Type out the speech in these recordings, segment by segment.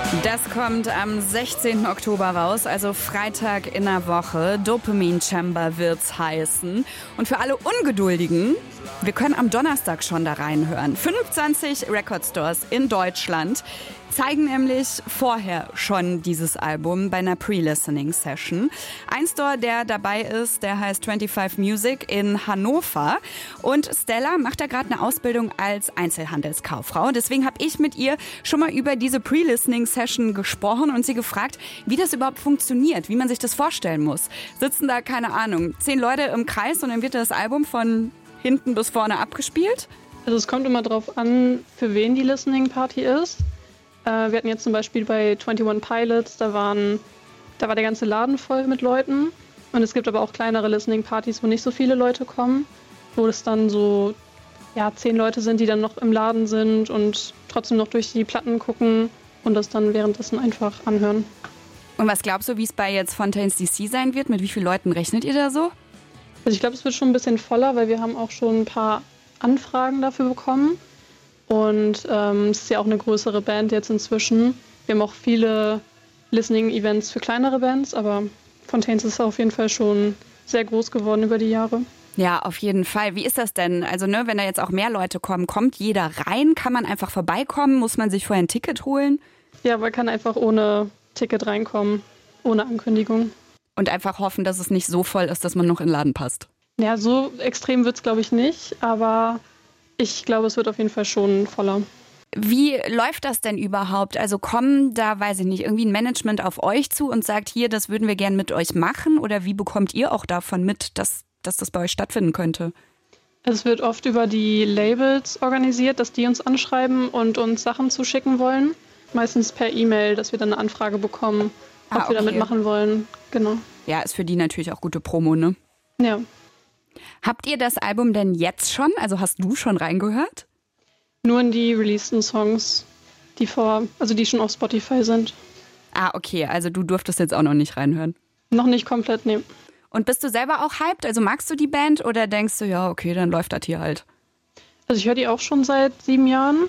Das kommt am 16. Oktober raus, also Freitag in der Woche. Dopamine Chamber wird's heißen. Und für alle Ungeduldigen, wir können am Donnerstag schon da reinhören. 25 Record Stores in Deutschland zeigen nämlich vorher schon dieses Album bei einer Pre-Listening-Session. Ein Store, der dabei ist, der heißt 25 Music in Hannover. Und Stella macht da gerade eine Ausbildung als Einzelhandelskauffrau. Deswegen habe ich mit ihr schon mal über diese Pre-Listening-Session gesprochen und sie gefragt, wie das überhaupt funktioniert, wie man sich das vorstellen muss. Sitzen da, keine Ahnung, 10 Leute im Kreis und dann wird das Album von hinten bis vorne abgespielt? Also es kommt immer drauf an, für wen die Listening-Party ist. Wir hatten jetzt zum Beispiel bei 21 Pilots, da war der ganze Laden voll mit Leuten. Und es gibt aber auch kleinere Listening-Partys, wo nicht so viele Leute kommen, wo es dann so 10 Leute sind, die dann noch im Laden sind und trotzdem noch durch die Platten gucken und das dann währenddessen einfach anhören. Und was glaubst du, wie es bei jetzt Fontaines DC sein wird? Mit wie vielen Leuten rechnet ihr da so? Also ich glaube, es wird schon ein bisschen voller, weil wir haben auch schon ein paar Anfragen dafür bekommen. Und es ist ja auch eine größere Band jetzt inzwischen. Wir haben auch viele Listening-Events für kleinere Bands, aber Fontaines ist auf jeden Fall schon sehr groß geworden über die Jahre. Ja, auf jeden Fall. Wie ist das denn? Also wenn da jetzt auch mehr Leute kommen, kommt jeder rein? Kann man einfach vorbeikommen? Muss man sich vorher ein Ticket holen? Ja, man kann einfach ohne Ticket reinkommen, ohne Ankündigung. Und einfach hoffen, dass es nicht so voll ist, dass man noch in den Laden passt. Ja, so extrem wird es, glaube ich, nicht, aber ich glaube, es wird auf jeden Fall schon voller. Wie läuft das denn überhaupt? Also kommen da, weiß ich nicht, irgendwie ein Management auf euch zu und sagt, hier, das würden wir gern mit euch machen? Oder wie bekommt ihr auch davon mit, dass das bei euch stattfinden könnte? Es wird oft über die Labels organisiert, dass die uns anschreiben und uns Sachen zuschicken wollen. Meistens per E-Mail, dass wir dann eine Anfrage bekommen, ob wir da mitmachen wollen. Genau. Ja, ist für die natürlich auch gute Promo, ne? Ja. Habt ihr das Album denn jetzt schon? Also hast du schon reingehört? Nur in die releaseden Songs, die schon auf Spotify sind. Ah, okay. Also du durftest jetzt auch noch nicht reinhören? Noch nicht komplett, nee. Und bist du selber auch hyped? Also magst du die Band oder denkst du, ja, okay, dann läuft das hier halt? Also ich höre die auch schon seit 7 Jahren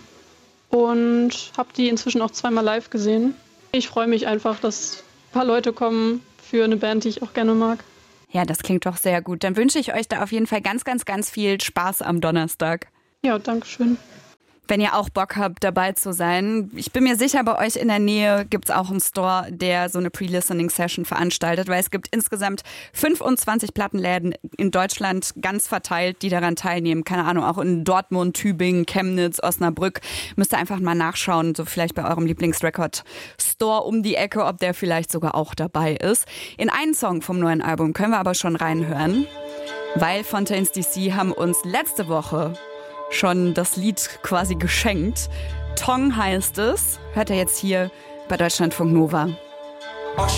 und habe die inzwischen auch 2-mal live gesehen. Ich freue mich einfach, dass ein paar Leute kommen für eine Band, die ich auch gerne mag. Ja, das klingt doch sehr gut. Dann wünsche ich euch da auf jeden Fall ganz, ganz, ganz viel Spaß am Donnerstag. Ja, danke schön. Wenn ihr auch Bock habt, dabei zu sein. Ich bin mir sicher, bei euch in der Nähe gibt es auch einen Store, der so eine Pre-Listening-Session veranstaltet, weil es gibt insgesamt 25 Plattenläden in Deutschland ganz verteilt, die daran teilnehmen. Keine Ahnung, auch in Dortmund, Tübingen, Chemnitz, Osnabrück. Müsst ihr einfach mal nachschauen, so vielleicht bei eurem Lieblingsrecord-Store um die Ecke, ob der vielleicht sogar auch dabei ist. In einen Song vom neuen Album können wir aber schon reinhören, weil Fontaines DC haben uns letzte Woche schon das Lied quasi geschenkt. Tong heißt es. Hört ihr jetzt hier bei Deutschlandfunk Nova.